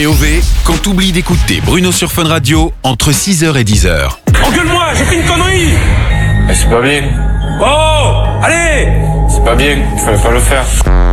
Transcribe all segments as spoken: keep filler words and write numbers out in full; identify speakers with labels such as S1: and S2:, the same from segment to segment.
S1: P O V, quand t'oublies d'écouter Bruno sur Fun Radio entre six heures et dix heures.
S2: Engueule-moi, j'ai fait une connerie.
S3: Mais c'est pas bien.
S2: Oh, allez.
S3: C'est pas bien, il fallait pas le faire.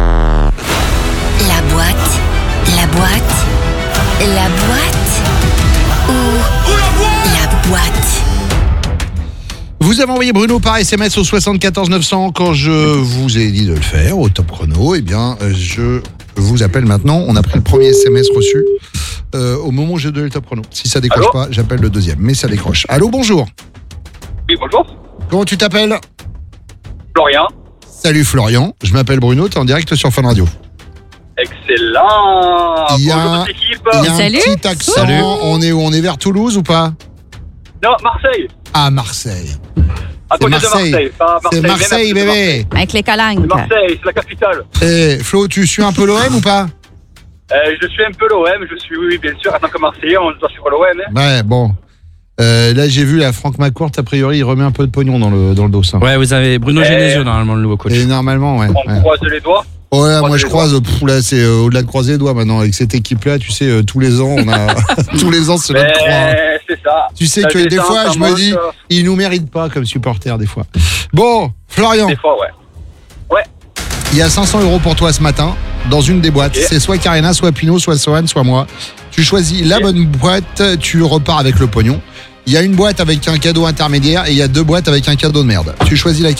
S4: La boîte, la boîte, la boîte ou la boîte.
S5: Vous avez envoyé Bruno par S M S au soixante-quatorze neuf cents quand je vous ai dit de le faire au top chrono. Eh bien, je vous appelle maintenant. On a pris le premier S M S reçu euh, au moment où j'ai donné le top chrono. Si ça décroche
S6: Allô
S5: pas, j'appelle le deuxième. Mais ça décroche. Allô, bonjour.
S6: Oui, bonjour.
S5: Comment tu t'appelles ?
S6: Florian.
S5: Salut Florian. Je m'appelle Bruno. T'es en direct sur Fun Radio.
S6: Excellent.
S5: Il y a
S6: Bonjour
S5: un,
S6: toute l'équipe.
S5: il y a un
S7: Salut.
S5: petit accent.
S7: Salut.
S5: On est où ? On est vers Toulouse ou pas ?
S6: Non, Marseille.
S5: Ah, Marseille.
S6: À
S5: C'est
S6: côté
S5: Marseille.
S6: de Marseille. Pas Marseille,
S5: C'est
S6: même à
S5: Marseille,
S6: côté de
S5: bébé.
S7: Avec les calanques.
S6: C'est Marseille, c'est la capitale.
S5: Eh, Flo, tu suis un peu l'O M ou pas ?
S6: Euh, je suis un peu l'O M, je suis, oui, bien sûr, en tant que Marseillais, on doit suivre l'O M. Hein.
S5: Ouais, bon. Euh, là, j'ai vu la Franck McCourt, a priori, il remet un peu de pognon dans le, dans le dos. Hein.
S8: Ouais, vous avez Bruno
S6: Eh.
S8: Genesio, normalement, le nouveau coach.
S5: Et normalement, ouais.
S6: On
S5: ouais.
S6: croise les doigts.
S5: Ouais, moi
S6: Croise
S5: je
S6: les
S5: croise, pff, là c'est euh, au-delà de croiser les doigts maintenant. Avec cette équipe-là, tu sais, euh, tous les ans, on a. tous les ans, c'est notre croix.
S6: Mais c'est ça.
S5: Tu sais
S6: Ça
S5: que des
S6: descend,
S5: fois,
S6: ça
S5: je me
S6: monte,
S5: dis,
S6: euh,
S5: ils nous méritent pas comme supporters, des fois. Bon, Florian,
S6: Des fois, ouais.
S5: il y a cinq cents euros pour toi ce matin, dans une des boîtes.
S6: Ok.
S5: C'est soit Karina, soit Pinot, soit Sohan, soit moi. Tu choisis la
S6: Ok.
S5: bonne boîte, tu repars avec le pognon. Il y a une boîte avec un cadeau intermédiaire et il y a deux boîtes avec un cadeau de merde. Tu choisis laquelle ?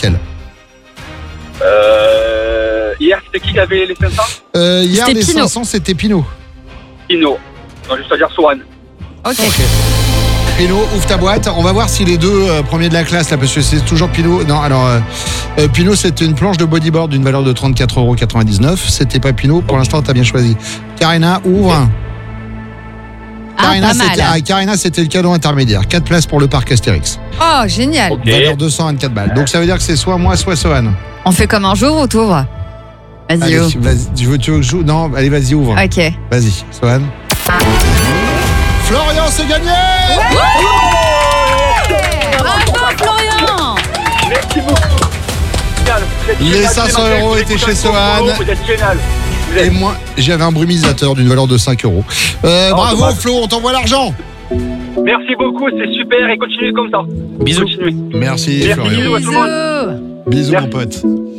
S6: Euh, hier, c'était qui qui avait les cinq cents?
S5: euh, Hier,
S7: C'était
S5: les
S7: Pinot.
S5: cinq cents, c'était Pinot.
S6: Pino. Non, juste à dire Swan.
S7: Ok.
S5: Pinot, ouvre ta boîte. On va voir si les deux euh, premiers de la classe, là, parce que c'est toujours Pinot. Non, alors, euh, euh, Pinot, c'était une planche de bodyboard d'une valeur de trente-quatre euros quatre-vingt-dix-neuf. C'était pas Pinot. Pour l'instant, t'as bien choisi. Karina, ouvre.
S7: Ah,
S5: Karina,
S7: pas mal.
S5: c'était, ah, Karina, c'était le cadeau intermédiaire. quatre places pour le parc Astérix.
S7: Oh, génial.
S6: Ok.
S5: Valeur deux cent vingt-quatre balles. Donc, ça veut dire que c'est soit moi, soit Sohan.
S7: On fait comme un jour ou t'ouvres? Vas-y,
S5: Allez,
S7: ouvre.
S5: vas-y, tu veux, tu veux que je joue ? Non, allez, vas-y, ouvre.
S7: Ok.
S5: Vas-y, Sohan. Florian, c'est gagné!
S7: Bravo, Florian.
S6: Merci beaucoup. Génial. Vous êtes
S5: Les
S6: génial,
S5: cinq cents
S6: tous les matins,
S5: euros
S6: je
S5: étaient
S6: vous
S5: chez
S6: écoute en
S5: Sohan.
S6: solo, Vous êtes génial. Vous
S5: Et
S6: êtes-
S5: moi, j'avais un brumisateur d'une valeur de cinq euros. Euh,
S6: Oh,
S5: bravo,
S6: dommage.
S5: Flo, on t'envoie l'argent.
S6: Merci beaucoup, c'est super et continuez comme ça.
S8: Bisous.
S6: Continuez.
S5: Merci,
S6: Merci,
S5: Florian.
S6: bisous à tout le monde.
S7: Bisous.
S5: Bisous,
S6: Merci.
S5: mon pote.